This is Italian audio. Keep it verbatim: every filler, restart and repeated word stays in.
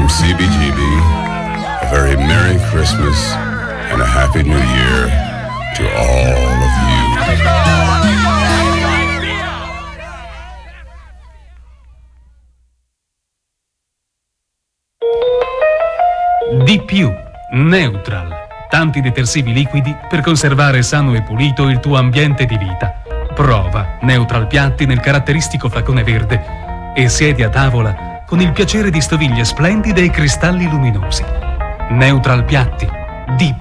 C B G B, a very Merry Christmas and a Happy New Year to all of you. Di più, Neutral. Tanti detersivi liquidi per conservare sano e pulito il tuo ambiente di vita. Prova Neutral Piatti nel caratteristico flacone verde e siedi a tavola con il piacere di stoviglie splendide e cristalli luminosi. Neutral Piatti. Di